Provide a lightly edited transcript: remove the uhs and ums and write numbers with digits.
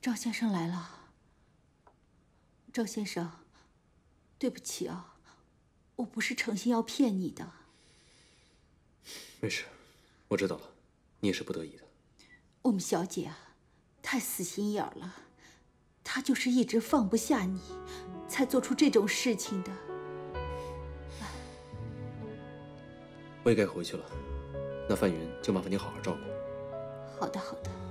赵先生来了。赵先生，对不起啊，我不是诚心要骗你的。 没事，我知道了，你也是不得已的。 我们小姐啊，太死心眼了，她就是一直放不下你，才做出这种事情的。 我也该回去了，那范云就麻烦你好好照顾。 好的，好的。